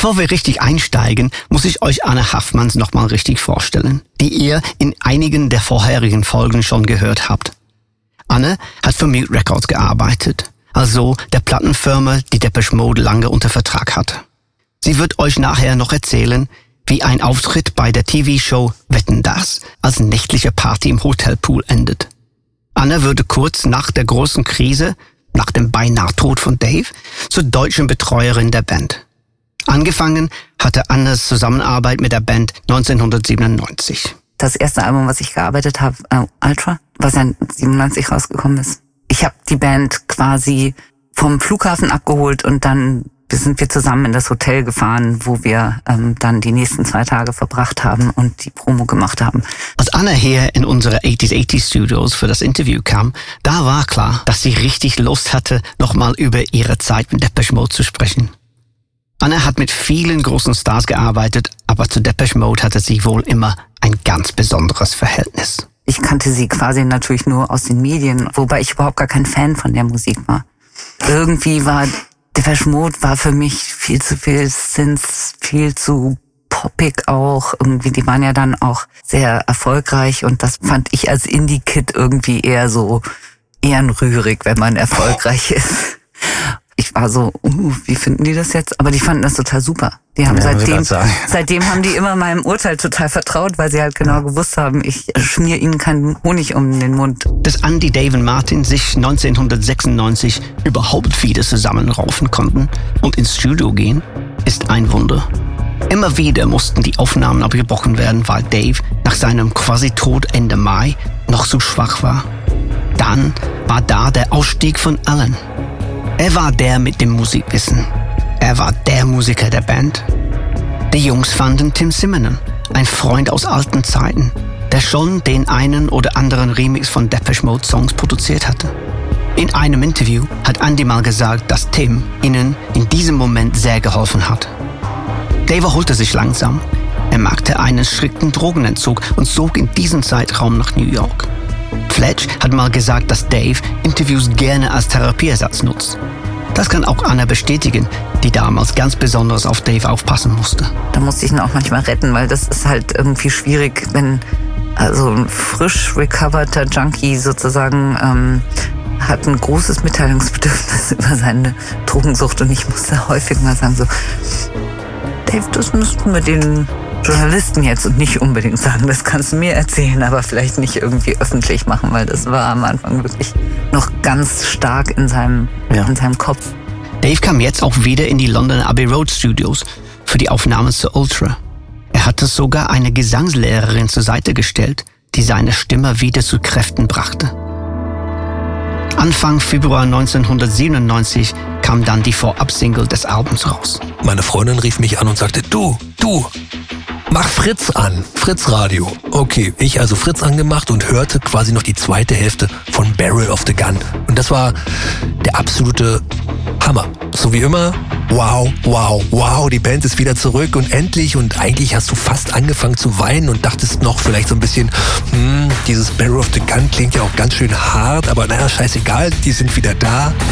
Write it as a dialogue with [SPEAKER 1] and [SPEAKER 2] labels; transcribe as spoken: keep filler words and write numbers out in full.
[SPEAKER 1] Bevor wir richtig einsteigen, muss ich euch Anne Haffmans nochmal richtig vorstellen, die ihr in einigen der vorherigen Folgen schon gehört habt. Anne hat für Mute Records gearbeitet, also der Plattenfirma, die Depeche Mode lange unter Vertrag hatte. Sie wird euch nachher noch erzählen, wie ein Auftritt bei der T V-Show Wetten, dass als nächtliche Party im Hotelpool endet. Anne würde kurz nach der großen Krise, nach dem beinahe Tod von Dave, zur deutschen Betreuerin der Band. Angefangen hatte Annes Zusammenarbeit mit der Band neunzehnhundertsiebenundneunzig.
[SPEAKER 2] Das erste Album, was ich gearbeitet habe, äh, Ultra, was ja siebenundneunzig rausgekommen ist. Ich habe die Band quasi vom Flughafen abgeholt und dann sind wir zusammen in das Hotel gefahren, wo wir ähm, dann die nächsten zwei Tage verbracht haben und die Promo gemacht haben.
[SPEAKER 1] Als Anne hier in unsere achtziger achtziger Studios für das Interview kam, da war klar, dass sie richtig Lust hatte, nochmal über ihre Zeit mit Depeche Mode zu sprechen. Anne hat mit vielen großen Stars gearbeitet, aber zu Depeche Mode hatte sie wohl immer ein ganz besonderes Verhältnis.
[SPEAKER 2] Ich kannte sie quasi natürlich nur aus den Medien, wobei ich überhaupt gar kein Fan von der Musik war. Irgendwie war Depeche Mode war für mich viel zu viel Synth, viel zu poppig auch. Irgendwie, die waren ja dann auch sehr erfolgreich und das fand ich als Indie-Kid irgendwie eher so ehrenrührig, wenn man erfolgreich ist. Ich war so, uh, wie finden die das jetzt? Aber die fanden das total super. Die haben ja, seitdem, seitdem haben die immer meinem Urteil total vertraut, weil sie halt genau gewusst haben, ich schmier ihnen keinen Honig um den Mund.
[SPEAKER 1] Dass Andy, Dave und Martin sich neunzehnhundertsechsundneunzig überhaupt wieder zusammenraufen konnten und ins Studio gehen, ist ein Wunder. Immer wieder mussten die Aufnahmen abgebrochen werden, weil Dave nach seinem Quasi-Tod Ende Mai noch zu schwach war. Dann war da der Ausstieg von Alan. Er war der mit dem Musikwissen. Er war der Musiker der Band. Die Jungs fanden Tim Simonon, ein Freund aus alten Zeiten, der schon den einen oder anderen Remix von Depeche Mode Songs produziert hatte. In einem Interview hat Andy mal gesagt, dass Tim ihnen in diesem Moment sehr geholfen hat. Dave erholte sich langsam. Er machte einen strikten Drogenentzug und zog in diesem Zeitraum nach New York. Fletch hat mal gesagt, dass Dave Interviews gerne als Therapieersatz nutzt. Das kann auch Anna bestätigen, die damals ganz besonders auf Dave aufpassen musste.
[SPEAKER 2] Da musste ich ihn auch manchmal retten, weil das ist halt irgendwie schwierig, wenn also ein frisch recoverter Junkie sozusagen ähm, hat ein großes Mitteilungsbedürfnis über seine Drogensucht und ich musste häufig mal sagen so, Dave, das müssten wir den Journalisten jetzt und nicht unbedingt sagen, das kannst du mir erzählen, aber vielleicht nicht irgendwie öffentlich machen, weil das war am Anfang wirklich noch ganz stark in seinem, ja. in seinem Kopf.
[SPEAKER 1] Dave kam jetzt auch wieder in die Londoner Abbey Road Studios für die Aufnahmen zu Ultra. Er hatte sogar eine Gesangslehrerin zur Seite gestellt, die seine Stimme wieder zu Kräften brachte. Anfang Februar neunzehnhundertsiebenundneunzig kam dann die Vorab-Single des Albums raus.
[SPEAKER 3] Meine Freundin rief mich an und sagte, du, du, mach Fritz an, Fritz Radio. Okay, ich also Fritz angemacht und hörte quasi noch die zweite Hälfte von Barrel of the Gun. Und das war der absolute Hammer. So wie immer, wow, wow, wow, die Band ist wieder zurück und endlich. Und eigentlich hast du fast angefangen zu weinen und dachtest noch vielleicht so ein bisschen, hm, dieses Barrel of the Gun klingt ja auch ganz schön hart, aber naja, scheißegal, die sind wieder da.